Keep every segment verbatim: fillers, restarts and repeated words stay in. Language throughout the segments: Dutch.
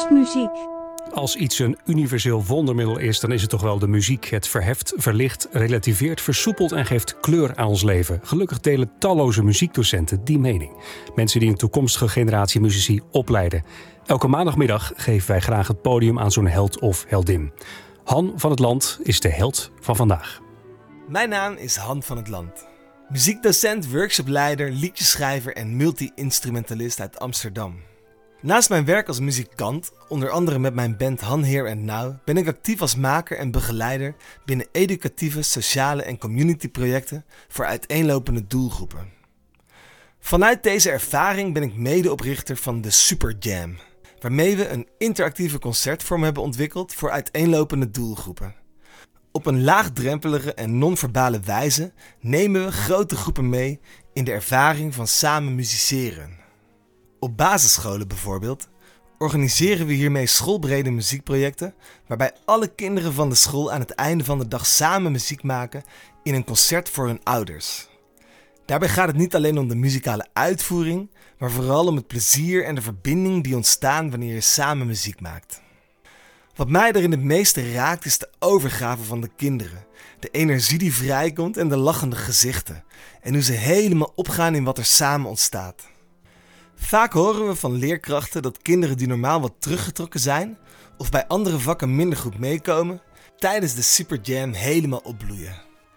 Kerstmuziek. Als iets een universeel wondermiddel is, dan is het toch wel de muziek. Het verheft, verlicht, relativeert, versoepelt en geeft kleur aan ons leven. Gelukkig delen talloze muziekdocenten die mening. Mensen die een toekomstige generatie muzici opleiden. Elke maandagmiddag geven wij graag het podium aan zo'n held of heldin. Han van het Land is de held van vandaag. Mijn naam is Han van het Land. Muziekdocent, workshopleider, liedjeschrijver en multi-instrumentalist uit Amsterdam. Naast mijn werk als muzikant, onder andere met mijn band Han Here and Now, ben ik actief als maker en begeleider binnen educatieve, sociale en communityprojecten voor uiteenlopende doelgroepen. Vanuit deze ervaring ben ik medeoprichter van de Super Jam, waarmee we een interactieve concertvorm hebben ontwikkeld voor uiteenlopende doelgroepen. Op een laagdrempelige en non-verbale wijze nemen we grote groepen mee in de ervaring van samen musiceren. Op basisscholen bijvoorbeeld organiseren we hiermee schoolbrede muziekprojecten waarbij alle kinderen van de school aan het einde van de dag samen muziek maken in een concert voor hun ouders. Daarbij gaat het niet alleen om de muzikale uitvoering, maar vooral om het plezier en de verbinding die ontstaan wanneer je samen muziek maakt. Wat mij er in het meeste raakt is de overgave van de kinderen, de energie die vrijkomt en de lachende gezichten en hoe ze helemaal opgaan in wat er samen ontstaat. Vaak horen we van leerkrachten dat kinderen die normaal wat teruggetrokken zijn of bij andere vakken minder goed meekomen, tijdens de Super Jam helemaal opbloeien.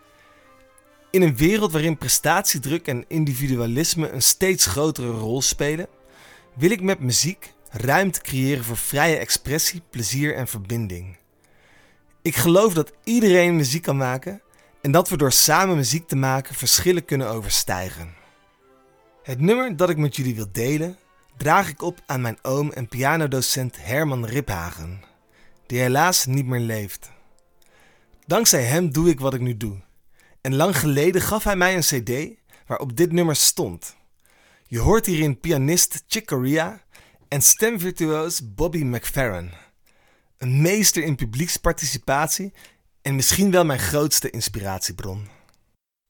In een wereld waarin prestatiedruk en individualisme een steeds grotere rol spelen, wil ik met muziek ruimte creëren voor vrije expressie, plezier en verbinding. Ik geloof dat iedereen muziek kan maken en dat we door samen muziek te maken verschillen kunnen overstijgen. Het nummer dat ik met jullie wil delen, draag ik op aan mijn oom en pianodocent Herman Riphagen, die helaas niet meer leeft. Dankzij hem doe ik wat ik nu doe. En lang geleden gaf hij mij een cd waarop dit nummer stond. Je hoort hierin pianist Chick Corea en stemvirtuoos Bobby McFerrin. Een meester in publieksparticipatie en misschien wel mijn grootste inspiratiebron.